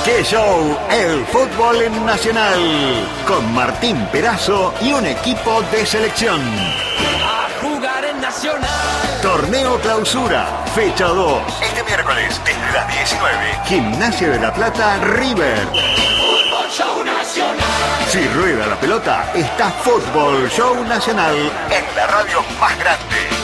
¡Qué show! El fútbol en Nacional. Con Martín Perazo y un equipo de selección. A jugar en Nacional. Torneo Clausura, fecha 2. Este miércoles, desde las 19. Gimnasia de la Plata, River. Fútbol Show Nacional. Si rueda la pelota, está Fútbol Show Nacional en la radio más grande.